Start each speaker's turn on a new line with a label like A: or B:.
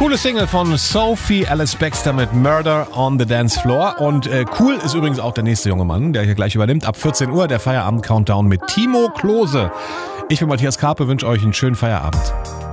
A: Coole Single von Sophie Alice Baxter mit Murder on the Dance Floor. Und cool ist übrigens auch der nächste junge Mann, der hier gleich übernimmt. Ab 14 Uhr der Feierabend-Countdown mit Timo Klose. Ich bin Matthias Karpe, wünsche euch einen schönen Feierabend.